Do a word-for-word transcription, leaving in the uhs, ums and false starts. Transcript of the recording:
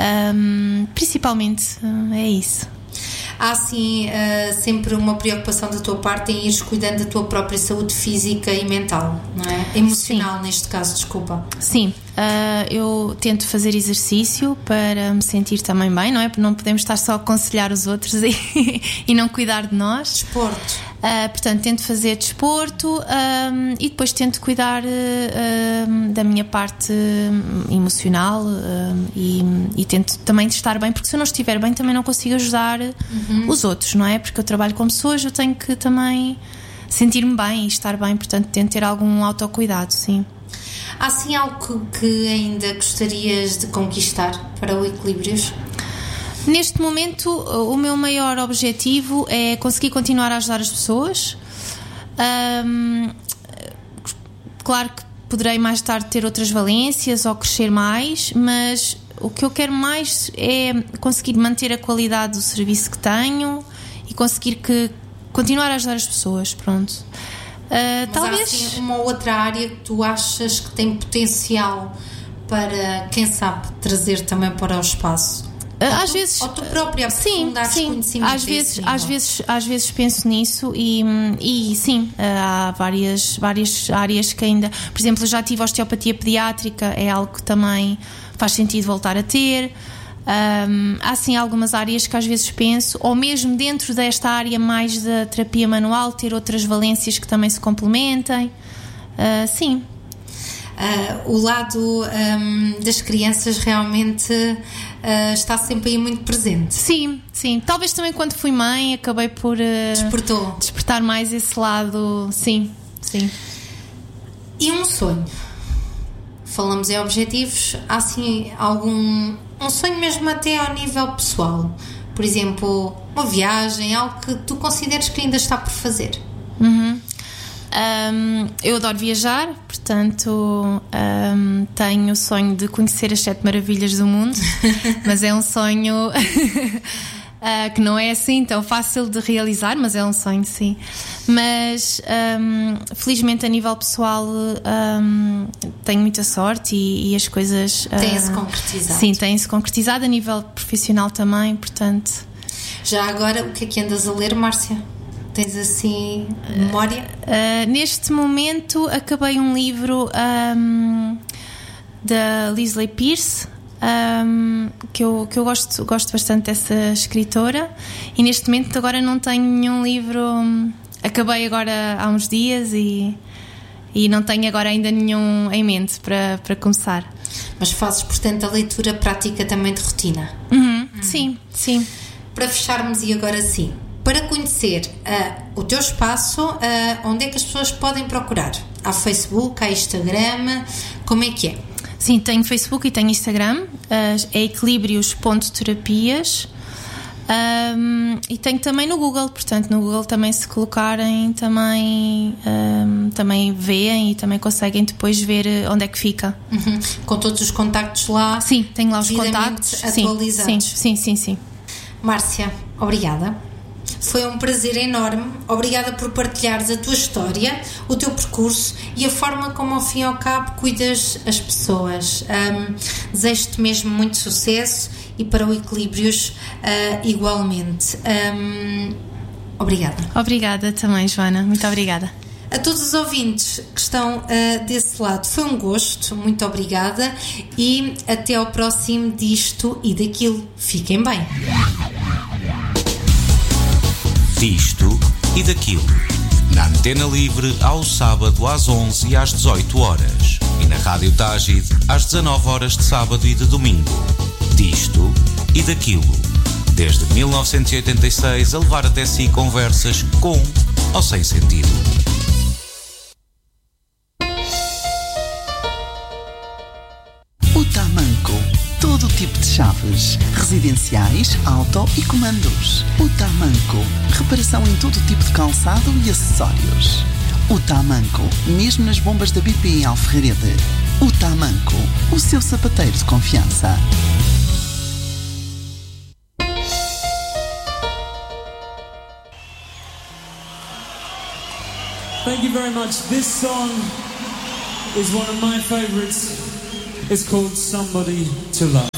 Um, principalmente uh, é isso. Há sim uh, sempre uma preocupação da tua parte em ires cuidando da tua própria saúde física e mental, não é? Emocional, sim. Neste caso, desculpa. Sim, uh, eu tento fazer exercício para me sentir também bem, não é? Porque não podemos estar só a aconselhar os outros e, e não cuidar de nós. Desporto. Uh, portanto, tento fazer desporto um, e depois tento cuidar uh, da minha parte emocional uh, e, e tento também estar bem, porque se eu não estiver bem também não consigo ajudar uhum. os outros, não é? Porque eu trabalho com pessoas, eu tenho que também sentir-me bem e estar bem, portanto tento ter algum autocuidado, sim. Há sim algo que ainda gostarias de conquistar para o Equilíbrios? Neste momento, o meu maior objetivo é conseguir continuar a ajudar as pessoas. Um, claro que poderei mais tarde ter outras valências ou crescer mais, mas o que eu quero mais é conseguir manter a qualidade do serviço que tenho e conseguir que, continuar a ajudar as pessoas. Pronto. Uh, mas talvez... há assim uma outra área que tu achas que tem potencial para, quem sabe, trazer também para o espaço? Às ou vezes, tu, ou tu própria aprofundares sim, conhecimento às vezes, às vezes, às vezes penso nisso e, e sim, há várias, várias áreas que ainda, por exemplo, eu já tive osteopatia pediátrica, é algo que também faz sentido voltar a ter. Um, há sim algumas áreas que às vezes penso, ou mesmo dentro desta área mais da terapia manual, ter outras valências que também se complementem. Uh, sim. Uh, o lado um, das crianças realmente uh, está sempre aí muito presente. Sim, sim. Talvez também quando fui mãe acabei por uh, Despertou. despertar mais esse lado. Sim, sim. E um sonho? Falamos em objetivos. Há assim algum um sonho mesmo até ao nível pessoal? Por exemplo, uma viagem, algo que tu consideres que ainda está por fazer? Uhum. Um, eu adoro viajar, portanto um, tenho o sonho de conhecer as sete maravilhas do mundo, mas é um sonho uh, que não é assim tão fácil de realizar, mas é um sonho, sim. Mas um, felizmente a nível pessoal um, tenho muita sorte e, e as coisas uh, têm-se concretizado. Sim, têm-se concretizado a nível profissional também, portanto. Já agora, o que é que andas a ler, Márcia? Tens assim memória? Uh, uh, neste momento acabei um livro um, da Leslie Pierce, um, que, eu, que eu gosto, gosto bastante dessa escritora, e neste momento agora não tenho nenhum livro. Acabei agora há uns dias e, e não tenho agora ainda nenhum em mente para, para começar. Mas fazes, portanto, a leitura prática também de rotina? Uhum, uhum. Sim, sim. Para fecharmos, e agora sim, para conhecer uh, o teu espaço, uh, onde é que as pessoas podem procurar? Há Facebook, há Instagram, como é que é? Sim, tenho Facebook e tenho Instagram, uh, é equilíbrios ponto terapias, um, e tenho também no Google, portanto no Google também se colocarem também, um, também veem e também conseguem depois ver onde é que fica. Uhum. Com todos os contactos lá? Sim, tenho lá os contactos atualizados. Sim, sim, sim, sim. Márcia, obrigada. Foi um prazer enorme. Obrigada por partilhares a tua história, o teu percurso e a forma como, ao fim e ao cabo, cuidas as pessoas. Um, desejo-te mesmo muito sucesso e para o Equilíbrios uh, igualmente. Um, obrigada. Obrigada também, Joana. Muito obrigada. A todos os ouvintes que estão uh, desse lado, foi um gosto. Muito obrigada e até ao próximo Disto e Daquilo. Fiquem bem. Disto e Daquilo, na Antena Livre ao sábado às onze e às dezoito horas e na Rádio Tágide às dezanove horas de sábado e de domingo. Disto e Daquilo, desde mil novecentos e oitenta e seis a levar até si conversas com ou sem sentido. O Tamanco. Todo tipo de chaves, residenciais, auto e comandos. O Tamanco, reparação em todo tipo de calçado e acessórios. O Tamanco, mesmo nas bombas da B P em Alferrarede. O Tamanco, o seu sapateiro de confiança. Thank you very much. This song is one of my favorites. It's called Somebody to Love.